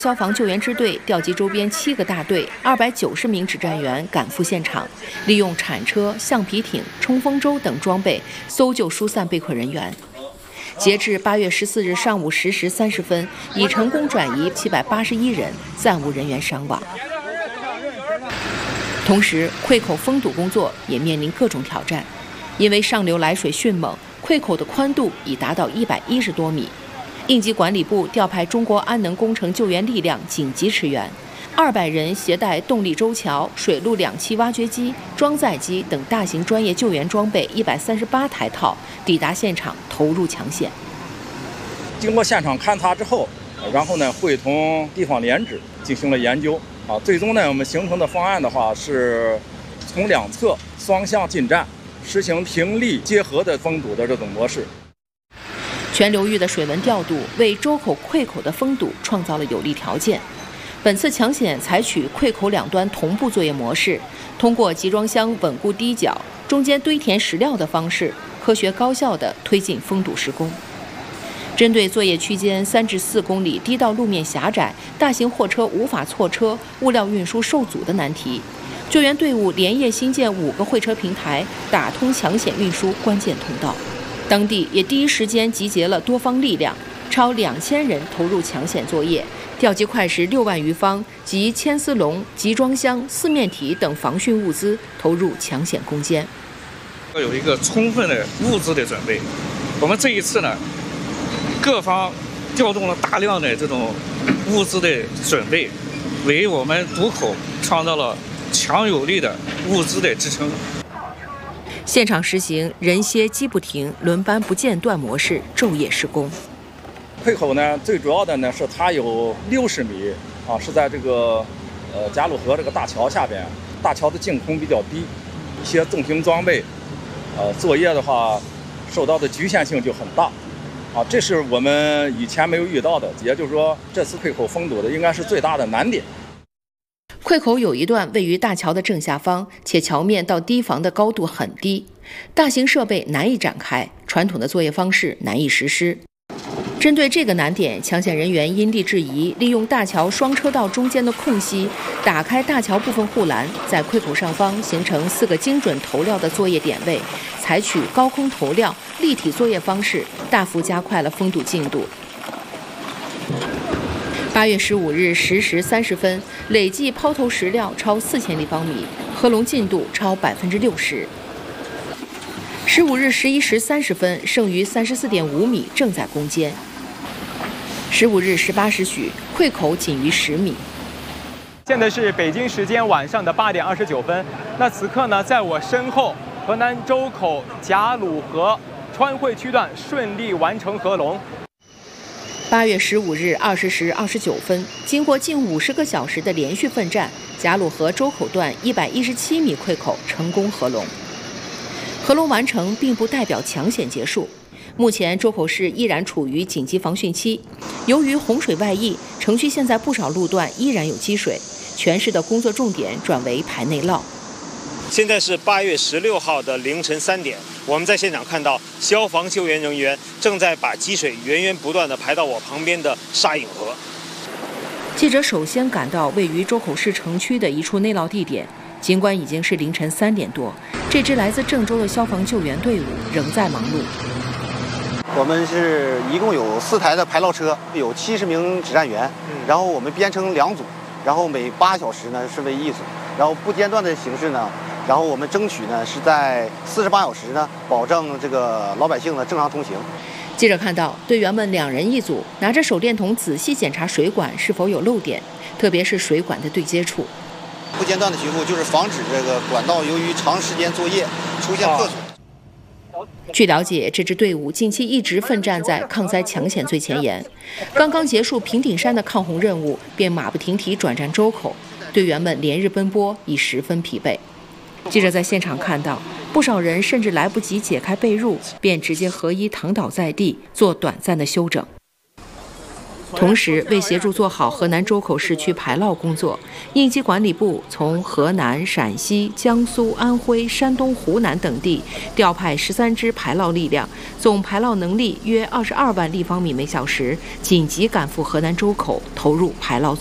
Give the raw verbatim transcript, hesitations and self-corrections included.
消防救援支队调集周边七个大队、二百九十名指战员赶赴现场，利用铲车、橡皮艇、冲锋舟等装备搜救疏散被困人员。截至八月十四日上午十时三十分，已成功转移七百八十一人，暂无人员伤亡。同时，溃口封堵工作也面临各种挑战，因为上流来水迅猛，溃口的宽度已达到一百一十多米。应急管理部调派中国安能工程救援力量紧急驰援，二百人携带动力舟桥、水陆两栖挖掘机、装载机等大型专业救援装备一百三十八台套，抵达现场投入抢险。 经过现场勘察之后，然后呢会同地方联指进行了研究啊，最终呢我们形成的方案的话是从两侧双向进站，实行平力结合的封堵的这种模式。 全流域的水文调度为周口、溃口的封堵创造了有利条件。本次抢险采取溃口两端同步作业模式，通过集装箱稳固低脚、中间堆填石料的方式，科学高效地推进封堵施工。针对作业区间三至四公里低道路面狭窄、大型货车无法错车、物料运输受阻的难题，救援队伍连夜新建五个会车平台，打通抢险运输关键通道。当地也第一时间集结了多方力量，超两千人投入抢险作业，调集快时六万余方及牵丝笼、集装箱、四面体等防汛物资投入抢险攻坚。 要有一个充分的物资的准备。我们这一次呢，各方调动了大量的这种物资的准备，为我们堵口创造了强有力的物资的支撑。 现场实行人歇机不停、轮班不间断模式，昼夜施工。 溃口呢，最主要的呢是它有六十米啊，是在这个呃贾鲁河这个大桥下边，大桥的净空比较低，一些重型装备，呃作业的话受到的局限性就很大，啊，这是我们以前没有遇到的，也就是说这次溃口封堵的应该是最大的难点。 溃口有一段位于大桥的正下方，且桥面到堤防的高度很低，大型设备难以展开，传统的作业方式难以实施。针对这个难点，抢险人员因地制宜，利用大桥双车道中间的空隙，打开大桥部分护栏，在溃口上方形成四个精准投料的作业点位，采取高空投料、立体作业方式，大幅加快了封堵进度。八月十五日十时三十分，累计抛投石料超四千立方米，合龙进度超百分之六十。十五日十一时三十分，剩余三十四点五米正在攻坚。十五日十八时许，溃口仅余十米。 现在是北京时间晚上的八点二十九分。那此刻呢，在我身后，河南周口贾鲁河川汇区段顺利完成合龙。 八月十五日二十时二十九分，经过近五十个小时的连续奋战，贾鲁河周口段一百一十七米溃口成功合龙。合龙完成并不代表抢险结束，目前周口市依然处于紧急防汛期。由于洪水外溢，城区现在不少路段依然有积水，全市的工作重点转为排内涝。 现在是八月十六号的凌晨三点，我们在现场看到消防救援人员正在把积水源源不断地排到我旁边的沙隐河。 记者首先赶到位于周口市城区的一处内涝地点，尽管已经是凌晨三点多，这支来自郑州的消防救援队伍仍在忙碌。 我们是一共有四台的排涝车，有七十名指战员，然后我们编成两组，然后每八小时呢是为一组，然后不间断的形式呢。然后我们争取呢是在四十八小时呢，保证这个老百姓的正常通行。 记者看到，队员们两人一组，拿着手电筒仔细检查水管是否有漏点，特别是水管的对接处。 不间断的巡护就是防止这个管道由于长时间作业出现破损。 据了解，这支队伍近期一直奋战在抗灾抢险最前沿，刚刚结束平顶山的抗洪任务，便马不停蹄转战周口，队员们连日奔波，已十分疲惫。记者在现场看到，不少人甚至来不及解开被褥，便直接合衣躺倒在地，做短暂的休整。 同时，为协助做好河南周口市区排涝工作，应急管理部从河南、陕西、江苏、安徽、山东、湖南等地调派十三支排涝力量，总排涝能力约二十二万立方米每小时，紧急赶赴河南周口，投入排涝。